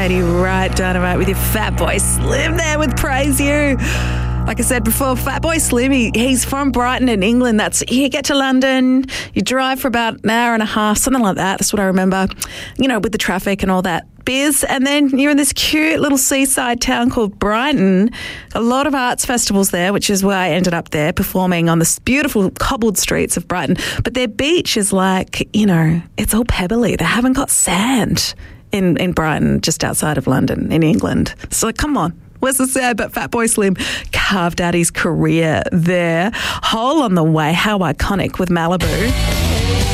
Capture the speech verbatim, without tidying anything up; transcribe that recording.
Katie Wright, Dynamite with your Fatboy Slim there with Praise You. Like I said before, Fatboy Slim, he, he's from Brighton in England. That's you get to London, you drive for about an hour and a half, something like that. That's what I remember, you know, with the traffic and all that biz. And then you're in this cute little seaside town called Brighton. A lot of arts festivals there, which is why I ended up there performing on the beautiful cobbled streets of Brighton. But their beach is like, you know, it's all pebbly. They haven't got sand in, in Brighton, just outside of London in England. So come on. Where's the sad? But Fatboy Slim carved out his career there. Hole on the way. How iconic with Malibu.